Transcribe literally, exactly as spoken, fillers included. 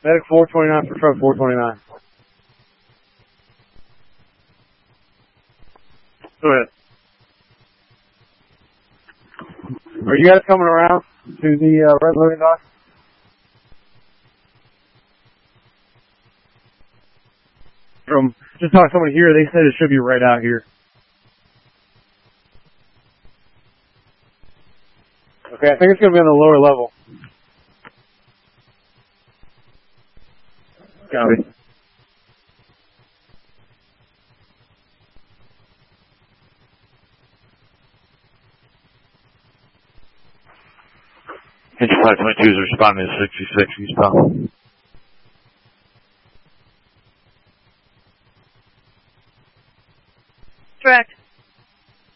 Medic four twenty-nine for truck four twenty-nine. Go ahead. Are you guys coming around to the uh, red loading dock? From just talking to someone here, they said it should be right out here. Okay, I think it's going to be on the lower level. Copy. Engine five twenty-two is responding to sixty-six eastbound.